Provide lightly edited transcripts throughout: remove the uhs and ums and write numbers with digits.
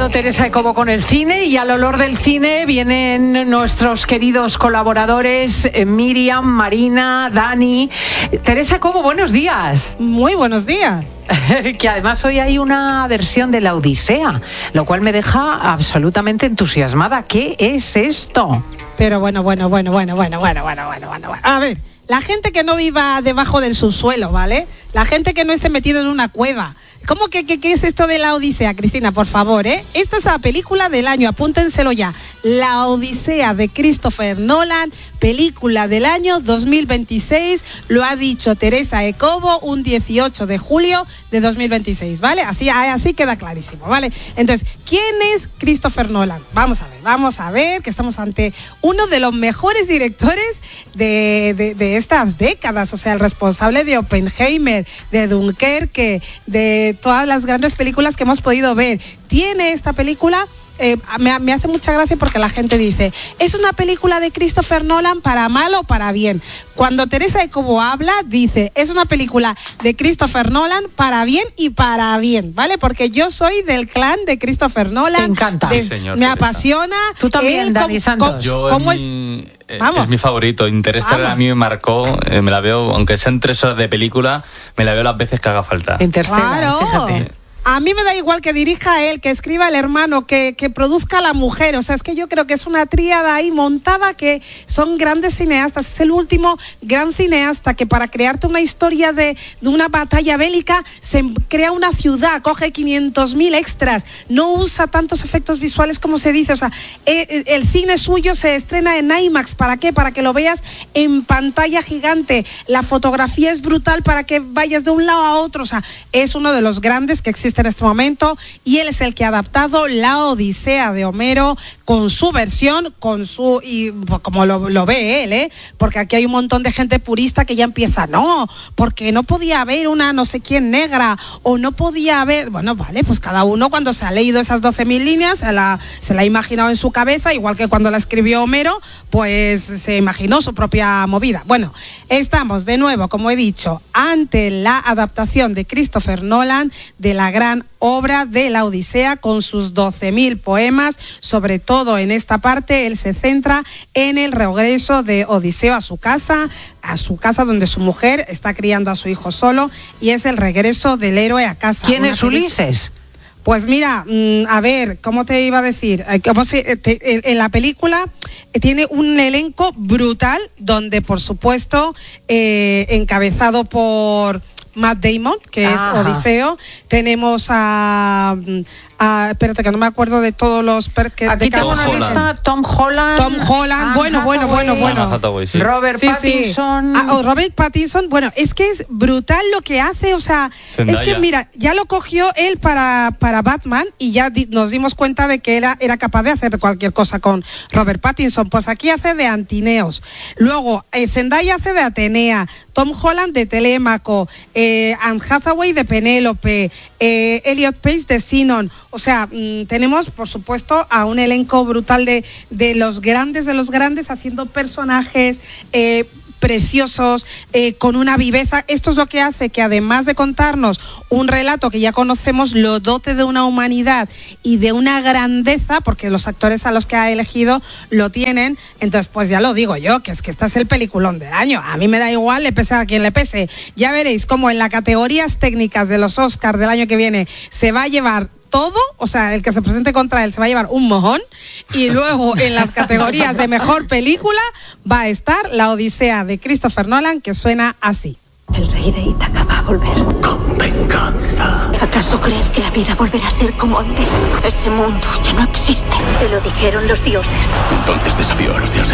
Teresa Ecobo con el cine, y al olor del cine vienen nuestros queridos colaboradores Miriam, Marina, Dani. Teresa Ecobo, buenos días. Muy buenos días. Que además hoy hay una versión de la Odisea, lo cual me deja absolutamente entusiasmada. ¿Qué es esto? Pero bueno. A ver, la gente que no viva debajo del subsuelo, ¿vale? La gente que no esté metido en una cueva. ¿Cómo que qué es esto de la Odisea, Cristina? Por favor, ¿eh? Esta es la película del año, apúntenselo ya. La Odisea de Christopher Nolan, película del año 2026, lo ha dicho Teresa Ecobo, un 18 de julio de 2026, ¿vale? Así queda clarísimo, ¿vale? Entonces, ¿quién es Christopher Nolan? Vamos a ver que estamos ante uno de los mejores directores de estas décadas, o sea, el responsable de Oppenheimer, de Dunkerque, de todas las grandes películas que hemos podido ver. Tiene esta película... me hace mucha gracia porque la gente dice, es una película de Christopher Nolan para mal o para bien. Cuando Teresa Ecobo habla, dice, es una película de Christopher Nolan para bien y para bien, ¿vale? Porque yo soy del clan de Christopher Nolan. Te encanta. Sí, señor, me Teresa. apasiona. Tú también, Dani Santos. ¿Cómo es mi favorito. Interstellar a mí me marcó, me la veo, aunque sean 3 horas de película, me la veo las veces que haga falta. Interstellar, claro. fíjate. A mí me da igual que dirija él, que escriba el hermano, que produzca la mujer. O sea, es que yo creo que es una tríada ahí montada, que son grandes cineastas. Es el último gran cineasta que para crearte una historia de una batalla bélica se crea una ciudad, coge 500.000 extras, no usa tantos efectos visuales como se dice. O sea, el cine suyo se estrena en IMAX. ¿Para qué? Para que lo veas en pantalla gigante. La fotografía es brutal para que vayas de un lado a otro. O sea, es uno de los grandes que existe en este momento, y él es el que ha adaptado la Odisea de Homero con su versión, y como lo ve él, porque aquí hay un montón de gente purista que ya empieza, no, porque no podía haber una no sé quién negra, o no podía haber, bueno, vale, pues cada uno cuando se ha leído esas 12.000 líneas se la ha imaginado en su cabeza, igual que cuando la escribió Homero, pues se imaginó su propia movida. Bueno, estamos de nuevo, como he dicho, ante la adaptación de Christopher Nolan de la gran obra de la Odisea, con sus 12.000 poemas. Sobre todo en esta parte él se centra en el regreso de Odiseo a su casa donde su mujer está criando a su hijo solo, y es el regreso del héroe a casa. ¿Quién es Ulises? Pues mira, a ver, ¿cómo te iba a decir? En la película tiene un elenco brutal, donde por supuesto encabezado por Matt Damon, que es Odiseo. Tenemos espérate que no me acuerdo de todos los... Aquí tengo una lista: Tom Holland, bueno. Robert Pattinson. Robert Pattinson, bueno, es que es brutal lo que hace, o sea, Zendaya. Es que mira, ya lo cogió él para Batman, y ya nos dimos cuenta de que era capaz de hacer cualquier cosa con Robert Pattinson. Pues aquí hace de Antineos. Luego, Zendaya hace de Atenea, Tom Holland de Telémaco, Anne Hathaway de Penélope, Elliot Page de Sinon. O sea, tenemos, por supuesto, a un elenco brutal de los grandes haciendo personajes preciosos, con una viveza. Esto es lo que hace que, además de contarnos un relato que ya conocemos, lo dote de una humanidad y de una grandeza, porque los actores a los que ha elegido lo tienen. Entonces, pues ya lo digo yo, que este es el peliculón del año. A mí me da igual, le pese a quien le pese. Ya veréis cómo en las categorías técnicas de los Oscars del año que viene se va a llevar todo, o sea, el que se presente contra él se va a llevar un mojón, y luego en las categorías de mejor película va a estar la Odisea de Christopher Nolan, que suena así. El rey de Ítaca va a volver. Con venganza. ¿Acaso crees que la vida volverá a ser como antes? Ese mundo ya no existe. Te lo dijeron los dioses. Entonces desafío a los dioses.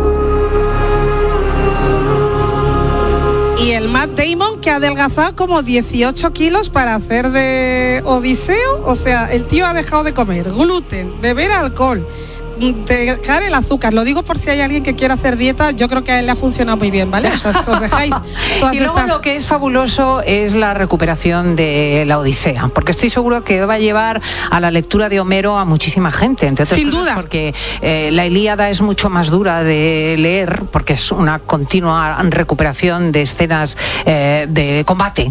Y el Matt Damon, que ha adelgazado como 18 kilos para hacer de Odiseo. O sea, el tío ha dejado de comer gluten, beber alcohol, te cae el azúcar. Lo digo por si hay alguien que quiera hacer dieta, yo creo que a él le ha funcionado muy bien, ¿vale? O sea, os dejáis todas y luego lo que es fabuloso es la recuperación de la Odisea, porque estoy seguro que va a llevar a la lectura de Homero a muchísima gente, entre otras sin cosas, duda, porque la Ilíada es mucho más dura de leer, porque es una continua recuperación de escenas de combate,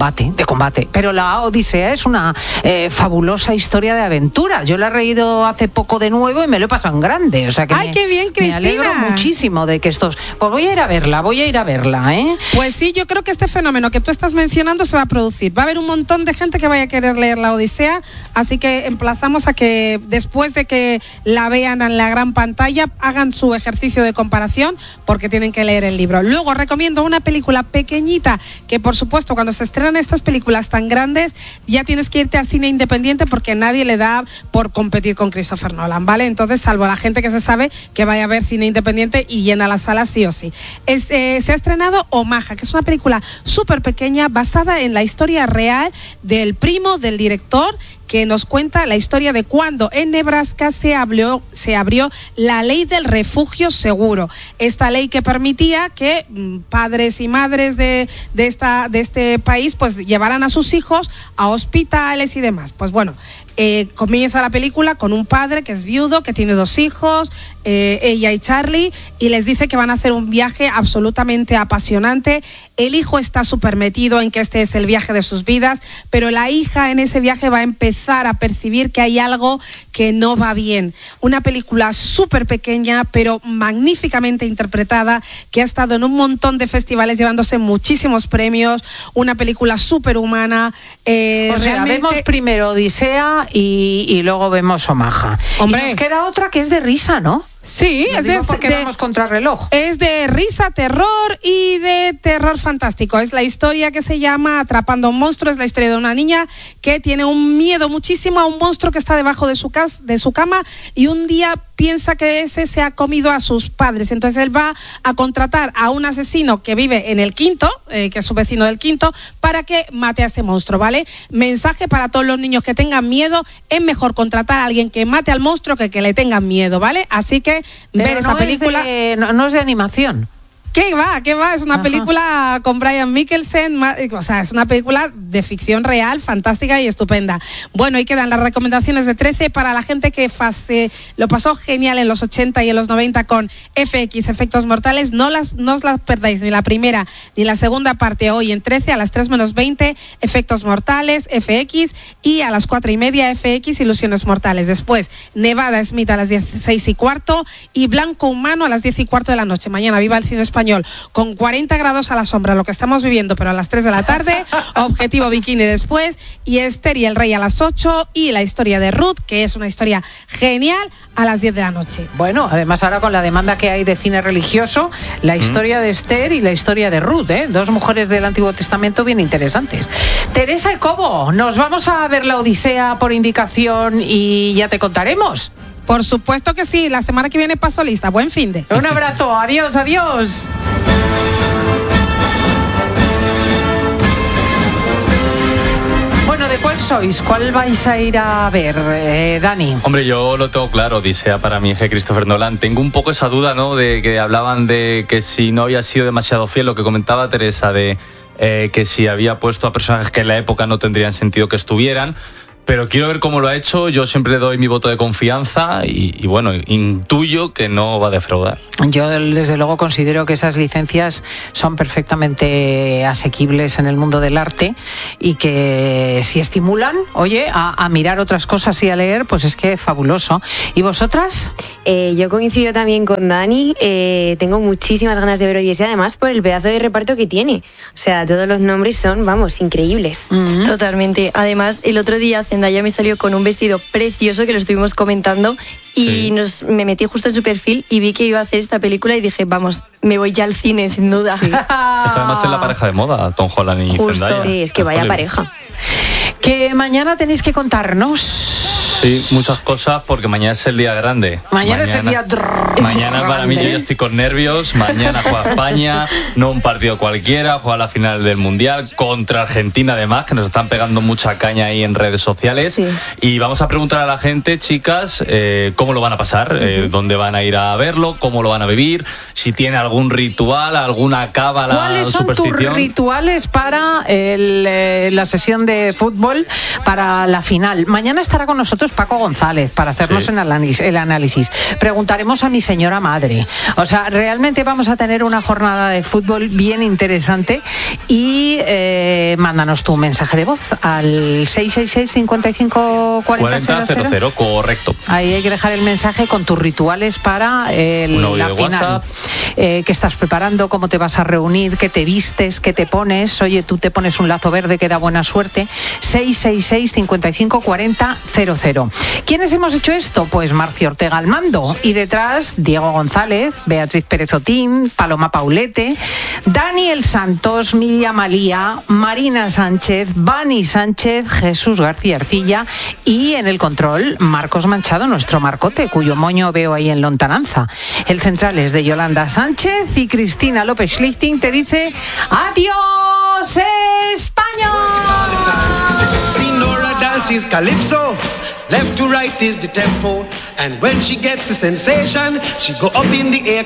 pero la Odisea es una fabulosa historia de aventura. Yo la he leído hace poco de nuevo y me lo he pasado en grande, o sea que qué bien, Cristina. me alegro muchísimo de que estos... Pues voy a ir a verla, ¿eh? Pues sí, yo creo que este fenómeno que tú estás mencionando se va a producir. Va a haber un montón de gente que vaya a querer leer la Odisea, así que emplazamos a que después de que la vean en la gran pantalla, hagan su ejercicio de comparación, porque tienen que leer el libro. Luego recomiendo una película pequeñita, que por supuesto cuando se estrenan estas películas tan grandes, ya tienes que irte al cine independiente porque nadie le da por competir con Christopher Nolan, ¿vale? Entonces, salvo la gente que se sabe que vaya a ver cine independiente y llena la sala sí o sí. Se ha estrenado Omaha, que es una película súper pequeña basada en la historia real del primo del director, que nos cuenta la historia de cuando en Nebraska se abrió la ley del refugio seguro. Esta ley que permitía que padres y madres de este país pues llevaran a sus hijos a hospitales y demás. Pues bueno, comienza la película con un padre que es viudo, que tiene 2 hijos, ella y Charlie, y les dice que van a hacer un viaje absolutamente apasionante. El hijo está súper metido en que este es el viaje de sus vidas, pero la hija en ese viaje va a empezar a percibir que hay algo que no va bien. Una película súper pequeña, pero magníficamente interpretada, que ha estado en un montón de festivales llevándose muchísimos premios. Una película súper humana. O sea, vemos primero Odisea y luego vemos Omaha. Hombre, y nos queda otra que es de risa, ¿no? Sí, porque vamos contra reloj. Es de risa, terror y de terror fantástico. Es la historia que se llama Atrapando a un monstruo. Es la historia de una niña que tiene un miedo muchísimo a un monstruo que está debajo de su cama, y un día piensa que ese se ha comido a sus padres. Entonces él va a contratar a un asesino que vive en el quinto, que es su vecino del quinto, para que mate a ese monstruo, ¿vale? Mensaje para todos los niños que tengan miedo: es mejor contratar a alguien que mate al monstruo que le tengan miedo, ¿vale? Así que ver esa película. No es de animación. ¿Qué va? Es una película con Brian Mikkelsen, o sea, es una película de ficción real, fantástica y estupenda. Bueno, y quedan las recomendaciones de 13 para la gente que lo pasó genial en los 80 y en los 90 con FX, Efectos Mortales. No os las perdáis, ni la primera ni la segunda parte, hoy en 13 a las 3 menos 20, Efectos Mortales, FX, y a las 4:30, FX, Ilusiones Mortales. Después, Nevada Smith a las 16:15 y Blanco Humano a las 10:15 de la noche. Mañana viva el cine español con 40 grados a la sombra, lo que estamos viviendo, pero a las 3 de la tarde. Objetivo Bikini después, y Esther y el Rey a las 8, y la historia de Ruth, que es una historia genial, a las 10 de la noche. Bueno, además ahora con la demanda que hay de cine religioso, la historia de Esther y la historia de Ruth, 2 mujeres del Antiguo Testamento bien interesantes. Teresa Cobo, nos vamos a ver la Odisea por indicación y ya te contaremos. Por supuesto que sí, la semana que viene paso lista. Buen finde. Un abrazo, adiós. Bueno, ¿de cuál sois? ¿Cuál vais a ir a ver, Dani? Hombre, yo lo tengo claro, Odisea para mí es de Christopher Nolan. Tengo un poco esa duda, ¿no?, de que hablaban de que si no había sido demasiado fiel, lo que comentaba Teresa, de que si había puesto a personajes que en la época no tendrían sentido que estuvieran. Pero quiero ver cómo lo ha hecho. Yo siempre le doy mi voto de confianza y bueno, intuyo que no va a defraudar. Yo desde luego considero que esas licencias son perfectamente asequibles en el mundo del arte, y que si estimulan, a mirar otras cosas y a leer, pues es que fabuloso. ¿Y vosotras? Yo coincido también con Dani. Tengo muchísimas ganas de ver Odisea, además por el pedazo de reparto que tiene. O sea, todos los nombres son, increíbles. Mm-hmm. Totalmente. Además, el otro día Zendaya me salió con un vestido precioso que lo estuvimos comentando, y me metí justo en su perfil y vi que iba a hacer esta película y dije, vamos, me voy ya al cine, sin duda. Sí. Además es la pareja de moda, Tom Holland y Zendaya. Sí, es que vaya pareja. Que mañana tenéis que contarnos. Sí, muchas cosas porque mañana es el día grande. Mañana es el día Mañana para mí yo ya estoy con nervios. Mañana juega España, no un partido cualquiera, juega la final del Mundial contra Argentina además, que nos están pegando mucha caña ahí en redes sociales. Sí. Y vamos a preguntar a la gente, chicas, cómo lo van a pasar, dónde van a ir a verlo, cómo lo van a vivir, si tiene algún ritual, alguna cábala, ¿cuáles son superstición. tus rituales para la sesión de fútbol, para la final? Mañana estará con nosotros Paco González para hacernos el análisis. Preguntaremos a mi señora madre. O sea, realmente vamos a tener una jornada de fútbol bien interesante y mándanos tu mensaje de voz al 666 55 40 00. Correcto. Ahí hay que dejar el mensaje con tus rituales para la final. ¿Qué estás preparando? ¿Cómo te vas a reunir? ¿Qué te vistes? ¿Qué te pones? Oye, tú te pones un lazo verde que da buena suerte. 666 55 40 00. ¿Quiénes hemos hecho esto? Pues Marcio Ortega al mando y detrás Diego González, Beatriz Pérez Otín, Paloma Paulete, Daniel Santos, Miriam Alía, Marina Sánchez, Bani Sánchez, Jesús García Arcilla y en el control Marcos Manchado, nuestro Marcote, cuyo moño veo ahí en lontananza. El central es de Yolanda Sánchez y Cristina López Schlichting te dice ¡adiós, España! Sinora dances calypso, left to right is the tempo, and when she gets the sensation, she go up in the air.